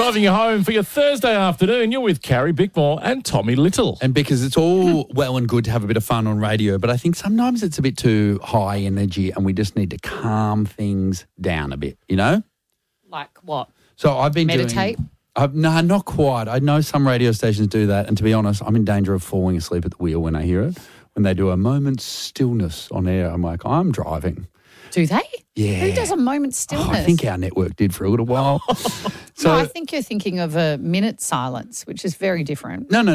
driving you home for your Thursday afternoon. You're with Carrie Bickmore and Tommy Little. And because it's all well and good to have a bit of fun on radio, but I think sometimes it's a bit too high energy and we just need to calm things down a bit, you know? Like what? So I've been Meditate? No, not quite. I know some radio stations do that, and to be honest, I'm in danger of falling asleep at the wheel when I hear it. When they do a moment's stillness on air, I'm like, I'm driving. Do they? Yeah. Who does a moment's stillness? I think our network did for a little while. No, I think you're thinking of a minute silence, which is very different. No.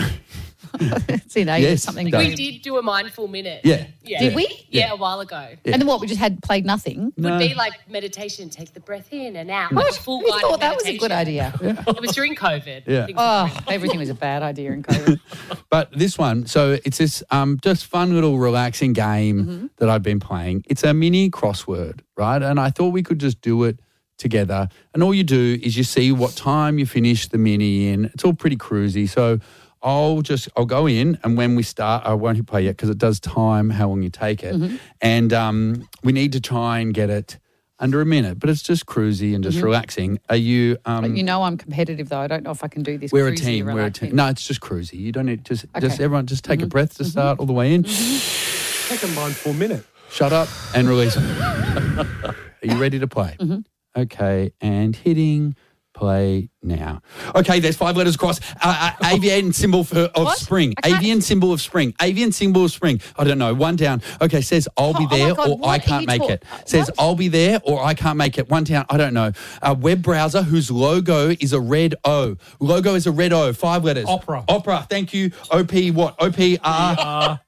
It's in Yes, something. it We did do a mindful minute. Yeah. Did we? Yeah, a while ago. And then what? We just had played nothing. Would be like meditation, take the breath in and out. What? Like a full Who guided thought that was a meditation. good idea? It was during COVID. Yeah. Things were Oh, everything was a bad idea in COVID. But this one, so it's this just fun little relaxing game that I've been playing. It's a mini crossword, right? And I thought we could just do it together. And all you do is you see what time you finish the mini in. It's all pretty cruisy. So I'll go in, and when we start, I won't hit play yet because it does time how long you take it. And we need to try and get it under a minute, but it's just cruisy and just relaxing. Are you? But you know I'm competitive though. I don't know if I can do this. We're a cruisy team. We're a relaxing. team. No, it's just cruisy. You don't need just Okay. everyone just take a breath to start all the way in. Take a mindful minute. Shut up and release. Are you ready to play? Okay, and hitting play now. Okay, there's 5 letters across. Avian symbol of What? spring. I can't- Avian symbol of spring. Avian symbol of spring. I don't know. 1 down. Okay, says I'll be Oh my there God, or what I are can't you make it. talk- Says what? I'll be there or I can't make it. 1 down. I don't know. A web browser whose logo is a red O. Logo is a red O. 5 letters. Opera. Opera. Thank you. OP what? OPR.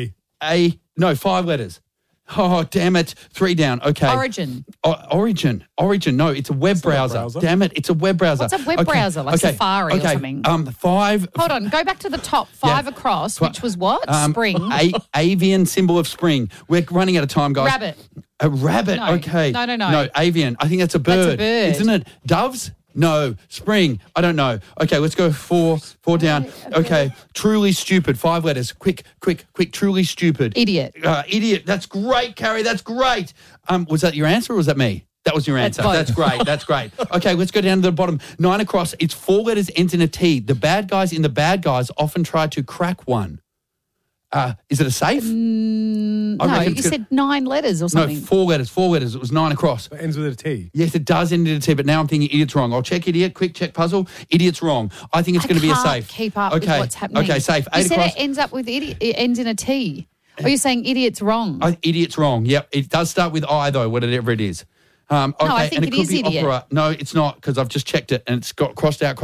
A. No, 5 letters. Oh, damn it. 3 down. Okay. Origin. Origin. No, it's a web browser. browser. Damn it. It's a web browser. What's a web browser? Like Safari or something? 5. Hold on. Go back to the top. 5 across, which was what? Spring. Avian symbol of spring. We're running out of time, guys. Rabbit. A rabbit. No. Okay. No. No, avian. I think that's a bird. That's a bird. Isn't it? Doves? No. Spring. I don't know. Okay, let's go 4 down. Okay. Truly stupid. 5 letters. Quick. Truly stupid. Idiot. Idiot. That's great, Carrie. That's great. Was that your answer or was that me? That was your answer. both. That's great. Okay, let's go down to the bottom. 9 across. It's 4 letters ends in a T. The bad guys in the bad guys often try to crack one. Is it a safe? No, you said 9 letters or No, something. 4 letters. 4 letters. It was 9 across. It ends with a T. Yes, it does end in a T, but now I'm thinking idiot's wrong. I'll check idiot. Quick check puzzle. Idiot's wrong. I think it's going to be a can't safe. keep up with what's happening. Okay, safe. You 8 said across. it ends up with idiot. It ends in a T. Are you saying idiot's wrong? Idiot's wrong. Yep. It does start with I, though, whatever it is. Okay, I think and it could is be idiot. opera. No, it's not, because I've just checked it and it's got crossed out.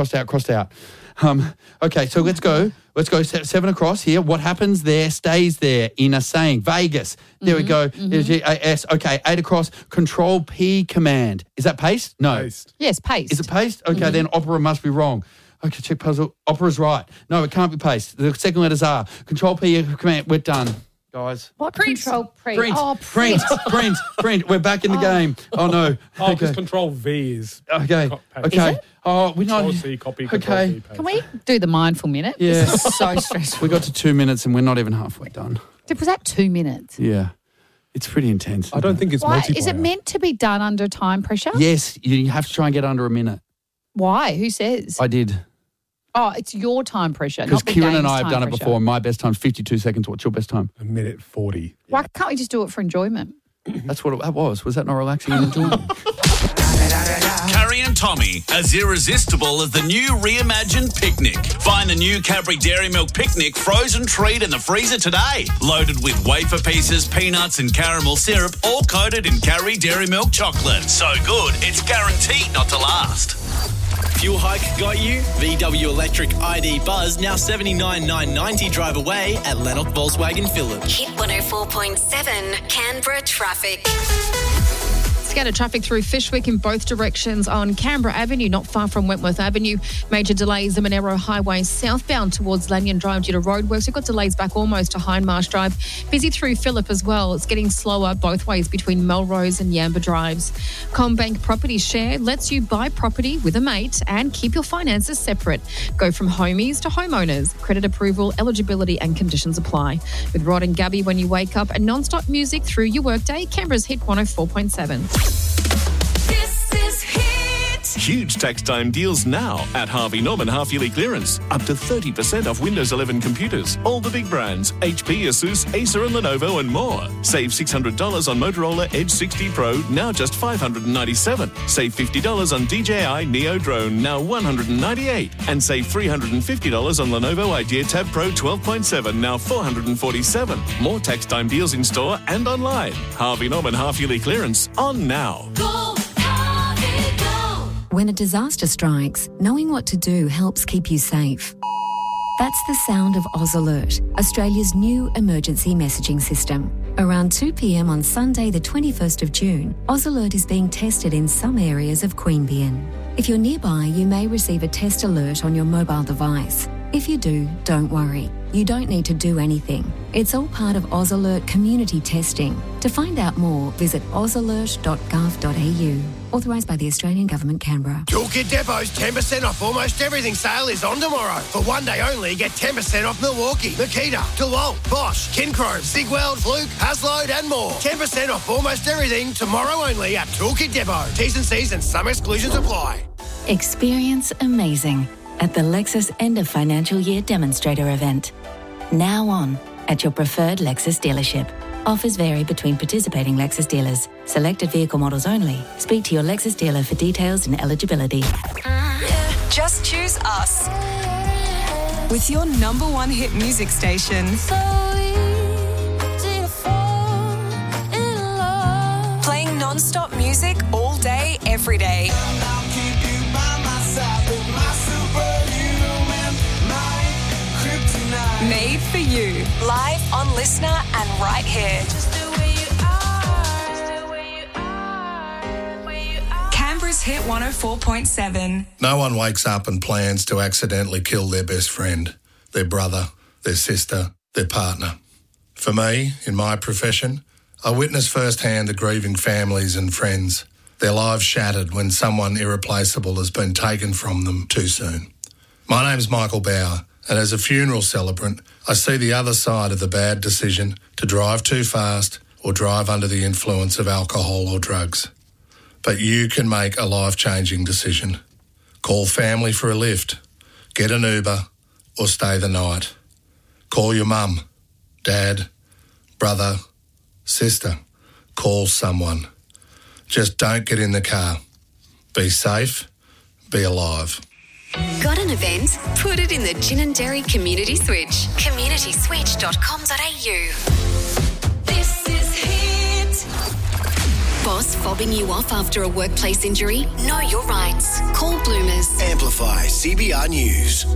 Okay, so let's go. 7 across here. What happens there stays there in a saying. Vegas. There we go. There's S. Okay, 8 across. Control P command. Is that paste? No. Paste. Yes, paste. Is it paste? Okay, then opera must be wrong. Okay, check puzzle. Opera's right. No, it can't be paste. The second letters are. Control P command. We're done, guys. What? Print. Control print. Print. Oh, print. Print. We're back in the game. Oh, no. Oh, because Okay. Control V is. Okay. paste. Okay. Is it? Oh, we're not. Control C, copy, Control Okay. V, paste. Can we do the mindful minute? Yeah. This is so stressful. We got to 2 minutes and we're not even halfway done. Was that 2 minutes? Yeah. It's pretty intense. I don't think it's Why? multiplayer. Is it meant to be done under time pressure? Yes, you have to try and get under a minute. Why? Who says? I did. Oh, it's your time pressure, Because not the Kieran and game's I have time done it pressure. before. My best time's 52 seconds. What's your best time? A minute 40. Why can't we just do it for enjoyment? That's what that was. Was that not relaxing and enjoyable? Carrie and Tommy, as irresistible as the new reimagined picnic. Find the new Cadbury Dairy Milk Picnic frozen treat in the freezer today. Loaded with wafer pieces, peanuts and caramel syrup, all coated in Cadbury Dairy Milk chocolate. So good, it's guaranteed not to last. Fuel hike got you? VW Electric ID Buzz now $79,990 drive away at Lennox Volkswagen Phillip. Hit 104.7 Canberra traffic. Scattered traffic through Fishwick in both directions on Canberra Avenue, not far from Wentworth Avenue. Major delays in Monero Highway southbound towards Lanyon Drive due to roadworks. We've got delays back almost to Hindmarsh Drive. Busy through Phillip as well. It's getting slower both ways between Melrose and Yamba Drives. CommBank Property Share lets you buy property with a mate and keep your finances separate. Go from homies to homeowners. Credit approval, eligibility and conditions apply. With Rod and Gabby when you wake up and non-stop music through your workday, Canberra's Hit 104.7. This is Hit. Huge tax time deals now at Harvey Norman half-yearly clearance. Up to 30% off Windows 11 computers. All the big brands, HP, Asus, Acer and Lenovo and more. Save $600 on Motorola Edge 60 Pro, now just $597. Save $50 on DJI Neo Drone, now $198. And save $350 on Lenovo Idea Tab Pro 12.7, now $447. More tax time deals in store and online. Harvey Norman half-yearly clearance on now. When a disaster strikes, knowing what to do helps keep you safe. That's the sound of Oz Alert, Australia's new emergency messaging system. Around 2 p.m. on Sunday, the 21st of June, Oz Alert is being tested in some areas of Queanbeyan. If you're nearby, you may receive a test alert on your mobile device. If you do, don't worry. You don't need to do anything. It's all part of Oz Alert community testing. To find out more, visit ozalert.gov.au. Authorised by the Australian Government, Canberra. Toolkit Depot's 10% off almost everything sale is on tomorrow. For one day only, get 10% off Milwaukee, Makita, DeWalt, Bosch, Kinchrome, Sigweld, Fluke, Haslode and more. 10% off almost everything tomorrow only at Toolkit Depot. T's and C's and some exclusions apply. Experience amazing at the Lexus End of Financial Year Demonstrator event. Now on at your preferred Lexus dealership. Offers vary between participating Lexus dealers. Selected vehicle models only. Speak to your Lexus dealer for details and eligibility. Just choose us. With your number one hit music station. Playing non-stop music all day, every day. Made for you. Live on Listener and right here. Canberra's Hit 104.7. No one wakes up and plans to accidentally kill their best friend, their brother, their sister, their partner. For me, in my profession, I witness firsthand the grieving families and friends, their lives shattered when someone irreplaceable has been taken from them too soon. My name's Michael Bauer. And as a funeral celebrant, I see the other side of the bad decision to drive too fast or drive under the influence of alcohol or drugs. But you can make a life-changing decision. Call family for a lift, get an Uber, or stay the night. Call your mum, dad, brother, sister. Call someone. Just don't get in the car. Be safe, be alive. Got an event? Put it in the Gin and Dairy Community Switch. communityswitch.com.au. This is Hit. Boss fobbing you off after a workplace injury? Know your rights. Call Bloomers. Amplify CBR News.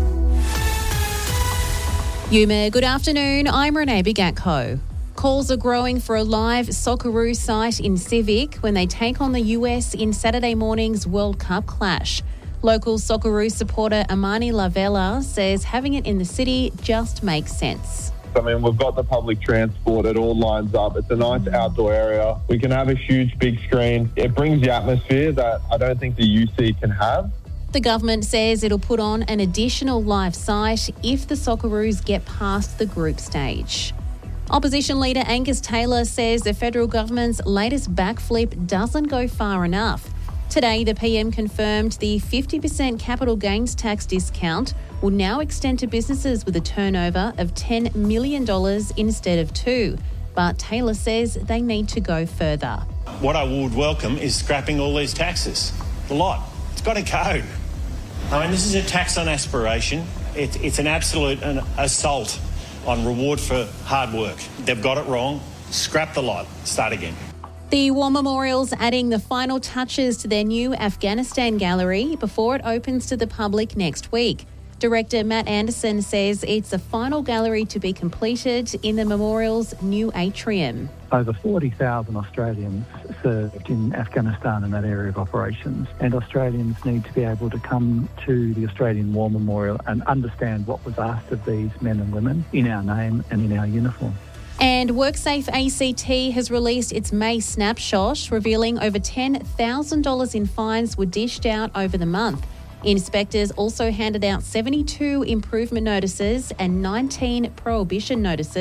Yuma, good afternoon. I'm Renee Bigatko. Calls are growing for a live Socceroos site in Civic when they take on the US in Saturday morning's World Cup clash. Local Socceroos supporter Amani Lavella says having it in the city just makes sense. I mean, we've got the public transport, it all lines up. It's a nice outdoor area. We can have a huge big screen. It brings the atmosphere that I don't think the UC can have. The government says it'll put on an additional live site if the Socceroos get past the group stage. Opposition leader Angus Taylor says the federal government's latest backflip doesn't go far enough. Today, the PM confirmed the 50% capital gains tax discount will now extend to businesses with a turnover of $10 million instead of $2 million. But Taylor says they need to go further. What I would welcome is scrapping all these taxes. The lot. It's got to go. I mean, this is a tax on aspiration. It's an absolute assault on reward for hard work. They've got it wrong. Scrap the lot. Start again. The War Memorial's adding the final touches to their new Afghanistan gallery before it opens to the public next week. Director Matt Anderson says it's the final gallery to be completed in the memorial's new atrium. Over 40,000 Australians served in Afghanistan in that area of operations, and Australians need to be able to come to the Australian War Memorial and understand what was asked of these men and women in our name and in our uniform. And WorkSafe ACT has released its May snapshot, revealing over $10,000 in fines were dished out over the month. Inspectors also handed out 72 improvement notices and 19 prohibition notices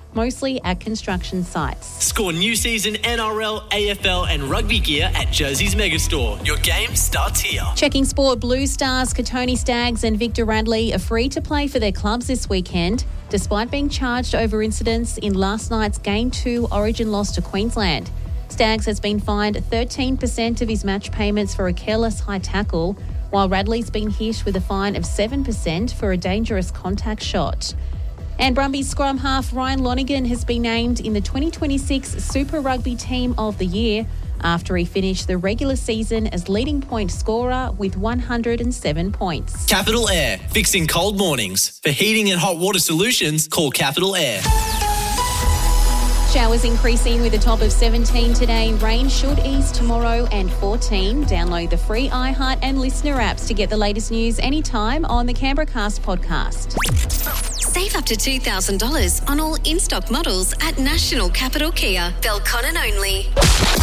mostly at construction sites. Score new season NRL, AFL and rugby gear at Jersey's Megastore. Your game starts here. Checking sport, Blue Stars, Katoni Staggs and Victor Radley are free to play for their clubs this weekend, despite being charged over incidents in last night's Game 2 Origin loss to Queensland. Staggs has been fined 13% of his match payments for a careless high tackle, while Radley's been hit with a fine of 7% for a dangerous contact shot. And Brumbies scrum half Ryan Lonergan has been named in the 2026 Super Rugby Team of the Year after he finished the regular season as leading point scorer with 107 points. Capital Air, fixing cold mornings. For heating and hot water solutions, call Capital Air. Showers increasing with a top of 17 today. Rain should ease tomorrow and 14. Download the free iHeart and Listener apps to get the latest news anytime on the Canberra Cast podcast. Save up to $2,000 on all in-stock models at National Capital Kia. Belconnen only.